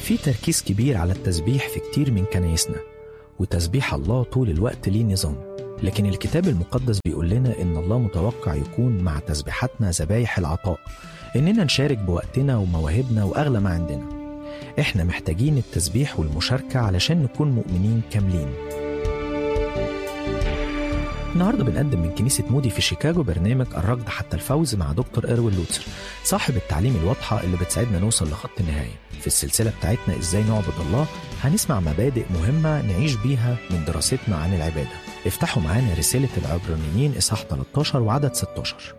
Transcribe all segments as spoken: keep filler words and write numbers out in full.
في تركيز كبير على التسبيح في كتير من كنايسنا، وتسبيح الله طول الوقت ليه نظام. لكن الكتاب المقدس بيقول لنا إن الله متوقع يكون مع تسبيحاتنا ذبايح العطاء، إننا نشارك بوقتنا ومواهبنا وأغلى ما عندنا. إحنا محتاجين التسبيح والمشاركة علشان نكون مؤمنين كاملين. النهاردة بنقدم من كنيسة مودي في شيكاغو برنامج الركض حتى الفوز مع دكتور إروين لوتسر، صاحب التعليم الواضحة اللي بتساعدنا نوصل لخط النهاية. في السلسلة بتاعتنا إزاي نعبد الله هنسمع مبادئ مهمة نعيش بيها من دراستنا عن العبادة. افتحوا معانا رسالة العبرانيين إصحاح ثلاثة عشر وعدد ستة عشر.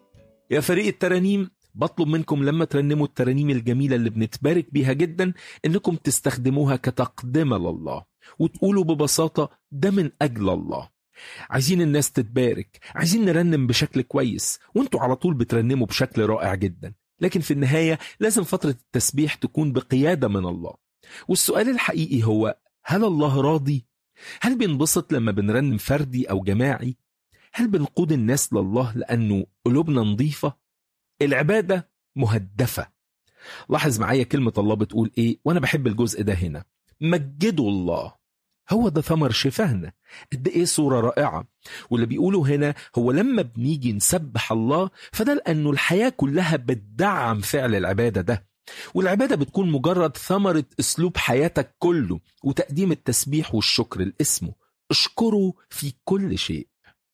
يا فريق الترانيم، بطلب منكم لما ترنموا الترانيم الجميلة اللي بنتبارك بيها جدا إنكم تستخدموها كتقدمة لله وتقولوا ببساطة ده من أجل الله. عايزين الناس تتبارك، عايزين نرنم بشكل كويس، وانتوا على طول بترنموا بشكل رائع جدا. لكن في النهاية لازم فترة التسبيح تكون بقيادة من الله. والسؤال الحقيقي هو: هل الله راضي؟ هل بنبسط لما بنرنم فردي أو جماعي؟ هل بنقود الناس لله لأنه قلوبنا نظيفة؟ العبادة مهدفة. لاحظ معايا كلمة الله بتقول إيه، وأنا بحب الجزء ده هنا: مجدوا الله. هو ده ثمر شفاهنا. قد ايه صورة رائعة. واللي بيقوله هنا هو لما بنيجي نسبح الله فده لأنه الحياة كلها بتدعم فعل العبادة ده، والعبادة بتكون مجرد ثمرة أسلوب حياتك كله، وتقديم التسبيح والشكر لاسمه. اشكره في كل شيء.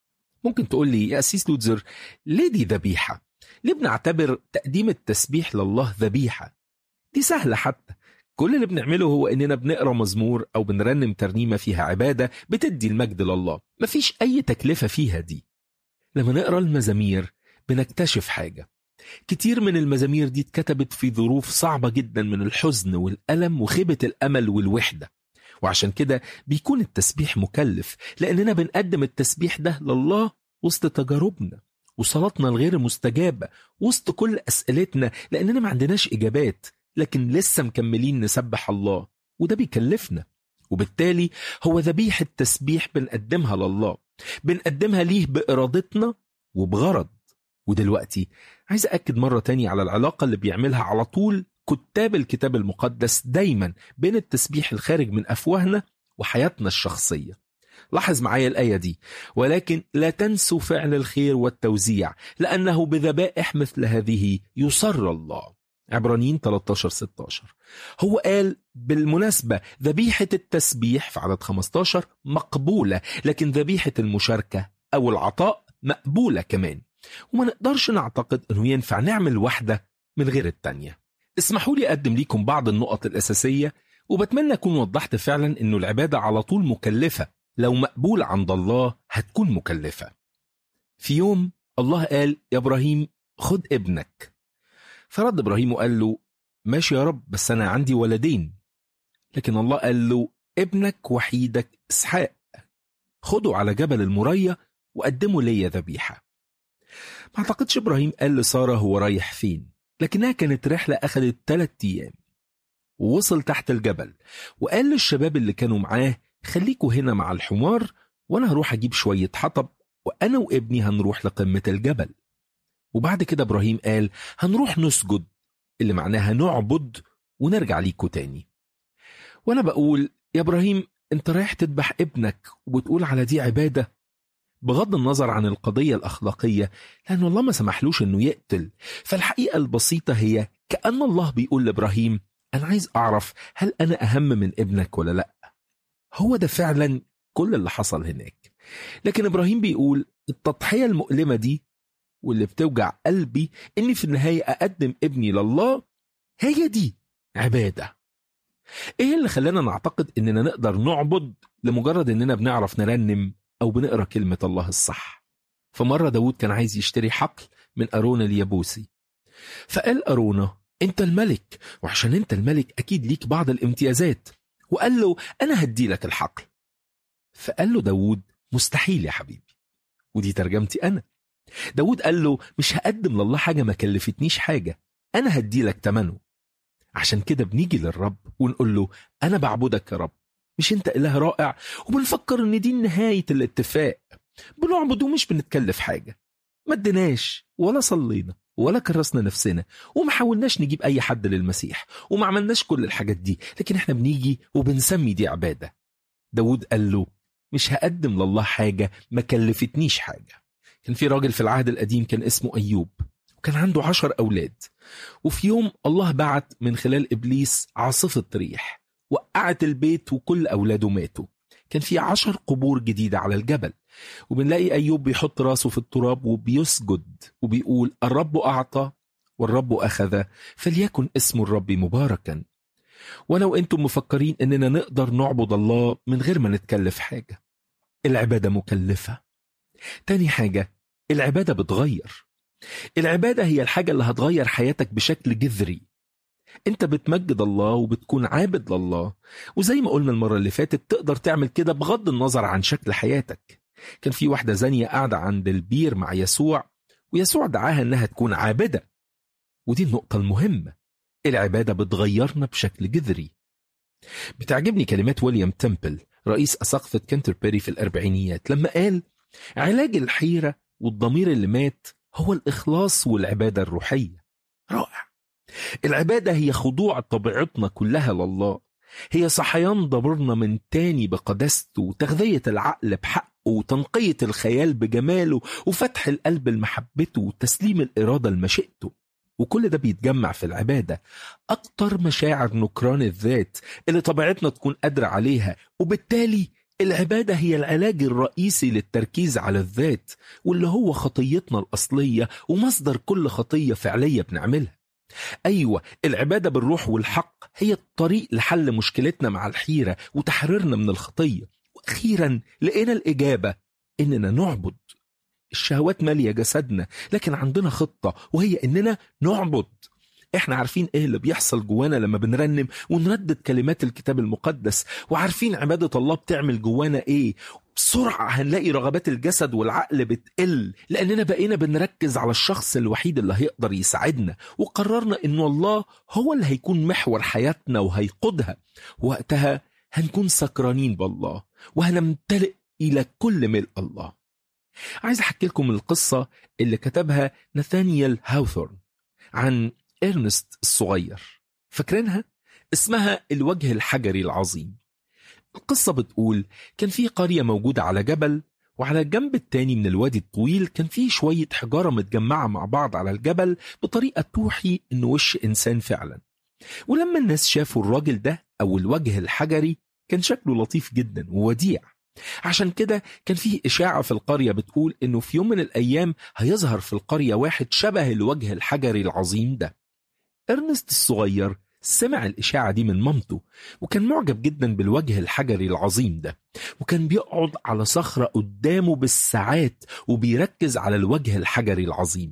ممكن تقول لي يا أسيس لوتزر، ليه دي ذبيحة؟ ليه بنعتبر تقديم التسبيح لله ذبيحة؟ دي سهلة حتى. كل اللي بنعمله هو إننا بنقرأ مزمور أو بنرنم ترنيمة فيها عبادة بتدي المجد لله. مفيش أي تكلفة فيها دي. لما نقرأ المزامير بنكتشف حاجة: كتير من المزامير دي اتكتبت في ظروف صعبة جدا من الحزن والألم وخيبة الأمل والوحدة، وعشان كده بيكون التسبيح مكلف، لأننا بنقدم التسبيح ده لله وسط تجاربنا وصلاتنا الغير مستجابة، وسط كل أسئلتنا لأننا ما عندناش إجابات، لكن لسه مكملين نسبح الله، وده بيكلفنا. وبالتالي هو ذبيحة تسبيح بنقدمها لله، بنقدمها ليه بإرادتنا وبغرض. ودلوقتي عايز أكد مرة تاني على العلاقة اللي بيعملها على طول كتاب الكتاب المقدس دايما بين التسبيح الخارج من أفواهنا وحياتنا الشخصية. لاحظ معايا الآية دي: ولكن لا تنسوا فعل الخير والتوزيع لأنه بذبائح مثل هذه يسر الله. عبرانيين ثلاثة عشر ستة عشر. هو قال بالمناسبة ذبيحة التسبيح في عدد خمسة عشر مقبولة، لكن ذبيحة المشاركة أو العطاء مقبولة كمان. وما نقدرش نعتقد أنه ينفع نعمل واحدة من غير التانية. اسمحوا لي أقدم لكم بعض النقط الأساسية، وبتمنى أكون وضحت فعلا أنه العبادة على طول مكلفة. لو مقبول عند الله هتكون مكلفة. في يوم الله قال يا إبراهيم خد ابنك، فرد إبراهيم وقال له ماشي يا رب، بس أنا عندي ولدين. لكن الله قال له ابنك وحيدك إسحاق خده على جبل المريا وقدمه لي ذبيحة. ما أعتقدش إبراهيم قال لسارة هو رايح فين، لكنها كانت رحلة أخذت ثلاثة أيام. ووصل تحت الجبل وقال للشباب اللي كانوا معاه خليكوا هنا مع الحمار، وأنا هروح أجيب شوية حطب وأنا وابني هنروح لقمة الجبل. وبعد كده إبراهيم قال هنروح نسجد، اللي معناها نعبد، ونرجع ليكوا تاني. وأنا بقول يا إبراهيم أنت رايح تذبح ابنك وبتقول على دي عبادة؟ بغض النظر عن القضية الأخلاقية، لأن الله ما سمحلوش أنه يقتل، فالحقيقة البسيطة هي كأن الله بيقول لإبراهيم أنا عايز أعرف هل أنا أهم من ابنك ولا لأ. هو ده فعلا كل اللي حصل هناك. لكن إبراهيم بيقول التضحية المؤلمة دي واللي بتوجع قلبي إني في النهاية أقدم ابني لله، هي دي عبادة. إيه اللي خلانا نعتقد إننا نقدر نعبد لمجرد إننا بنعرف نرنم أو بنقرأ كلمة الله الصح؟ فمرة داود كان عايز يشتري حقل من أرونا اليابوسي، فقال أرونا أنت الملك، وعشان أنت الملك أكيد ليك بعض الامتيازات، وقال له أنا هدي لك الحقل. فقال له داود مستحيل يا حبيبي، ودي ترجمتي أنا. داود قال له مش هقدم لله حاجة ما كلفتنيش حاجة، أنا هدي لك تمنه. عشان كده بنيجي للرب ونقول له أنا بعبدك يا رب، مش أنت إله رائع؟ وبنفكر إن دي نهاية الاتفاق، بنعبد ومش بنتكلف حاجة. ما ادناش ولا صلينا ولا كرسنا نفسنا وما حاولناش نجيب أي حد للمسيح وما عملناش كل الحاجات دي، لكن احنا بنيجي وبنسمي دي عبادة. داود قال له مش هقدم لله حاجة ما كلفتنيش حاجة. كان في راجل في العهد القديم كان اسمه أيوب، وكان عنده عشر أولاد، وفي يوم الله بعت من خلال إبليس عاصفة ريح وقعت البيت وكل أولاده ماتوا. كان في عشر قبور جديدة على الجبل، وبنلاقي أيوب بيحط راسه في التراب وبيسجد وبيقول الرب أعطى والرب أخذ فليكن اسم الرب مباركا. ولو أنتم مفكرين أننا نقدر نعبد الله من غير ما نتكلف حاجة، العبادة مكلفة. تاني حاجة، العبادة بتغير. العبادة هي الحاجة اللي هتغير حياتك بشكل جذري. انت بتمجد الله وبتكون عابد لله، وزي ما قلنا المرة اللي فاتت تقدر تعمل كده بغض النظر عن شكل حياتك. كان في واحدة زانية قاعدة عند البير مع يسوع، ويسوع دعاها انها تكون عابدة. ودي النقطة المهمة، العبادة بتغيرنا بشكل جذري. بتعجبني كلمات ويليام تمبل رئيس أساقفة كنتربري في الأربعينيات لما قال علاج الحيرة والضمير اللي مات هو الإخلاص والعبادة الروحية. رائع. العبادة هي خضوع طبيعتنا كلها لله، هي صحيان ضميرنا من تاني بقداسته وتغذية العقل بحقه وتنقية الخيال بجماله وفتح القلب لمحبته وتسليم الإرادة لمشيئته. وكل ده بيتجمع في العبادة. أكتر مشاعر نكران الذات اللي طبيعتنا تكون قادرة عليها، وبالتالي العبادة هي العلاج الرئيسي للتركيز على الذات، واللي هو خطيتنا الأصلية ومصدر كل خطية فعلية بنعملها. أيوة، العبادة بالروح والحق هي الطريق لحل مشكلتنا مع الحيرة وتحريرنا من الخطية. وأخيرا لقينا الإجابة إننا نعبد. الشهوات مالية جسدنا، لكن عندنا خطة وهي إننا نعبد. احنا عارفين ايه اللي بيحصل جوانا لما بنرنم ونردد كلمات الكتاب المقدس، وعارفين عبادة الله بتعمل جوانا ايه. بسرعة هنلاقي رغبات الجسد والعقل بتقل، لأننا بقينا بنركز على الشخص الوحيد اللي هيقدر يساعدنا، وقررنا إنه الله هو اللي هيكون محور حياتنا وهيقودها. وقتها هنكون سكرانين بالله وهنمتلئ إلى كل ملء الله. عايز أحكي لكم القصة اللي كتبها ناثانيال هاوثورن عن إرنست الصغير. فاكرينها؟ اسمها الوجه الحجري العظيم. القصة بتقول كان في قرية موجودة على جبل، وعلى الجنب التاني من الوادي الطويل كان في شوية حجارة متجمعة مع بعض على الجبل بطريقة توحي إنه وش إنسان فعلا. ولما الناس شافوا الراجل ده أو الوجه الحجري كان شكله لطيف جدا ووديع. عشان كده كان فيه إشاعة في القرية بتقول إنه في يوم من الأيام هيظهر في القرية واحد شبه الوجه الحجري العظيم ده. إرنست الصغير سمع الإشاعة دي من مامته، وكان معجب جدا بالوجه الحجري العظيم ده، وكان بيقعد على صخرة قدامه بالساعات وبيركز على الوجه الحجري العظيم.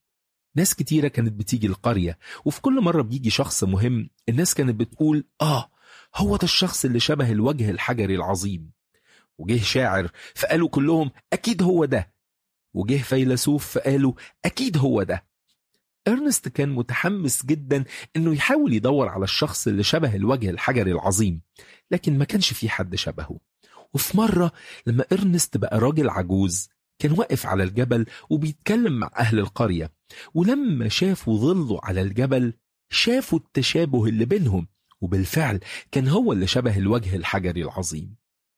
ناس كتيرة كانت بتيجي القرية، وفي كل مرة بيجي شخص مهم الناس كانت بتقول آه هو ده الشخص اللي شبه الوجه الحجري العظيم. وجه شاعر فقالوا كلهم أكيد هو ده، وجه فيلسوف فقالوا أكيد هو ده. إرنست كان متحمس جدا إنه يحاول يدور على الشخص اللي شبه الوجه الحجري العظيم، لكن ما كانش في حد شبهه. وفي مرة لما إرنست بقى راجل عجوز كان واقف على الجبل وبيتكلم مع أهل القرية، ولما شافوا ظله على الجبل شافوا التشابه اللي بينهم، وبالفعل كان هو اللي شبه الوجه الحجري العظيم.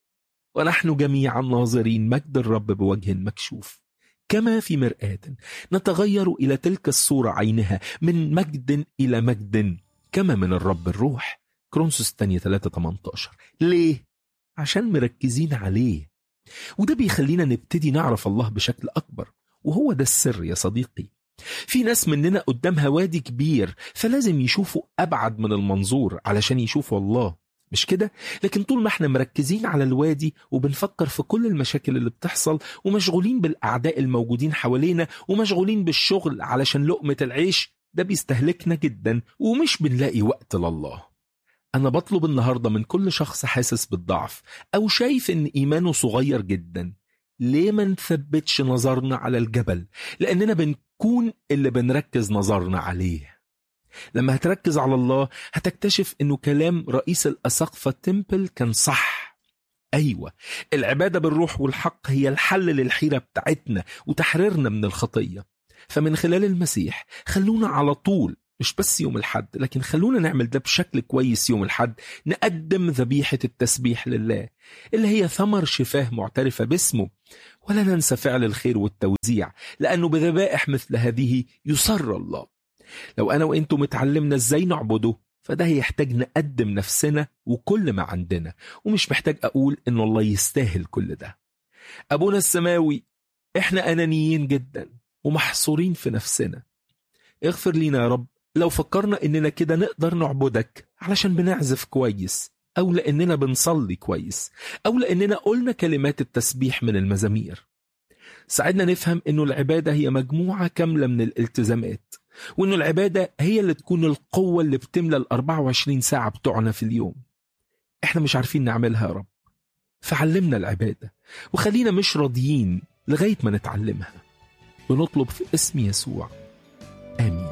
ونحن جميعا ناظرين مجد الرب بوجه مكشوف كما في مرآة نتغير إلى تلك الصورة عينها من مجد إلى مجد كما من الرب الروح. كرونسوس الثانية ثلاثة ثمانية عشر. ليه؟ عشان مركزين عليه، وده بيخلينا نبتدي نعرف الله بشكل أكبر. وهو ده السر يا صديقي. في ناس مننا قدامها وادي كبير، فلازم يشوفوا أبعد من المنظور علشان يشوفوا الله، مش كده؟ لكن طول ما احنا مركزين على الوادي وبنفكر في كل المشاكل اللي بتحصل ومشغولين بالأعداء الموجودين حوالينا ومشغولين بالشغل علشان لقمة العيش، ده بيستهلكنا جدا ومش بنلاقي وقت لله. أنا بطلب النهاردة من كل شخص حاسس بالضعف أو شايف إن إيمانه صغير جدا، ليه ما نثبتش نظرنا على الجبل؟ لأننا بنكون اللي بنركز نظرنا عليه. لما هتركز على الله هتكتشف إنه كلام رئيس الأساقفة تمبل كان صح. أيوة، العبادة بالروح والحق هي الحل للحيرة بتاعتنا وتحريرنا من الخطية. فمن خلال المسيح خلونا على طول، مش بس يوم الحد، لكن خلونا نعمل ده بشكل كويس يوم الحد، نقدم ذبيحة التسبيح لله اللي هي ثمر شفاه معترفة باسمه. ولا ننسى فعل الخير والتوزيع، لأنه بذبائح مثل هذه يسر الله. لو أنا وإنتم اتعلمنا إزاي نعبده، فده يحتاج نقدم نفسنا وكل ما عندنا، ومش محتاج أقول إن الله يستاهل كل ده. أبونا السماوي، إحنا أنانيين جدا ومحصورين في نفسنا. اغفر لينا يا رب لو فكرنا إننا كده نقدر نعبدك علشان بنعزف كويس، أو لأننا بنصلي كويس، أو لأننا قلنا كلمات التسبيح من المزامير. ساعدنا نفهم إنه العبادة هي مجموعة كاملة من الالتزامات، وإنه العبادة هي اللي تكون القوة اللي بتملى الأربعة وعشرين ساعة بتوعنا في اليوم. إحنا مش عارفين نعملها يا رب، فعلمنا العبادة وخلينا مش راضيين لغاية ما نتعلمها. بنطلب في اسم يسوع، آمين.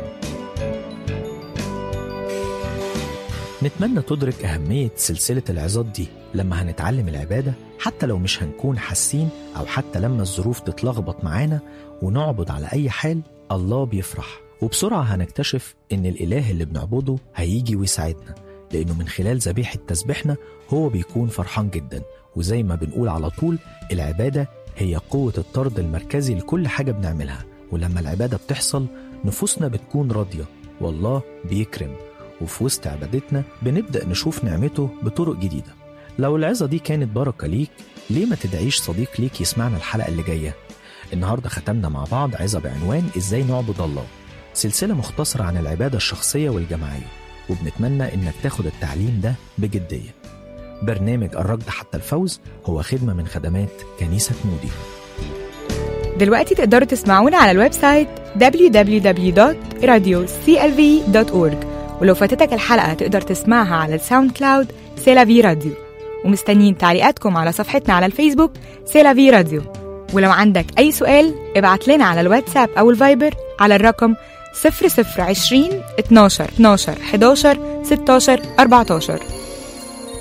نتمنى تدرك أهمية سلسلة العظات دي لما هنتعلم العبادة، حتى لو مش هنكون حاسين، أو حتى لما الظروف تتلخبط معانا ونعبد على أي حال، الله بيفرح. وبسرعة هنكتشف إن الإله اللي بنعبده هيجي ويساعدنا، لأنه من خلال ذبيحة تسبيحنا هو بيكون فرحان جدا. وزي ما بنقول على طول، العبادة هي قوة الطرد المركزي لكل حاجة بنعملها. ولما العبادة بتحصل نفوسنا بتكون راضية والله بيكرم، وفي وسط عبادتنا بنبدأ نشوف نعمته بطرق جديدة. لو العظة دي كانت بركة ليك، ليه ما تدعيش صديق ليك يسمعنا الحلقة اللي جاية؟ النهاردة ختمنا مع بعض عظة بعنوان إزاي نعبد الله، سلسلة مختصرة عن العبادة الشخصية والجماعية، وبنتمنى إنك تاخد التعليم ده بجدية. برنامج الركض حتى الفوز هو خدمة من خدمات كنيسة مودي. دلوقتي تقدروا تسمعونا على الويب سايت دبليو دبليو دبليو دوت راديو سي ال في دوت أورج، ولو فاتتك الحلقة تقدر تسمعها على الساوند كلاود سيلافي راديو. ومستنيين تعليقاتكم على صفحتنا على الفيسبوك سيلافي راديو. ولو عندك أي سؤال ابعت لنا على الواتساب أو الفايبر على الرقم صفر صفر عشرين اتناشر اتناشر حداشر ستاشر أربعتاشر.